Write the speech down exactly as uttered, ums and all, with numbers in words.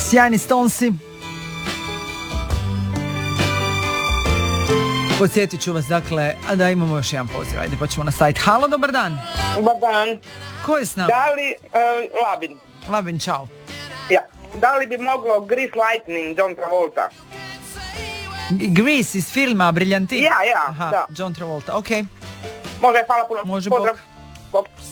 Sjajni Stonesi. Podsjetit ću vas, dakle, a da imamo još jedan poziv, ajde pa ćemo na sajt. Halo, dobar dan. Dobar dan. Ko je s nama? Da li, uh, Labin. Labin, čao. Ja. Da li bi moglo Grease Lightning, John Travolta? Grease iz filma Briljantin? Ja, ja, Aha, da. John Travolta, okej. Okay. Može, hvala puno. Može, Pozdrav. bok. Bok.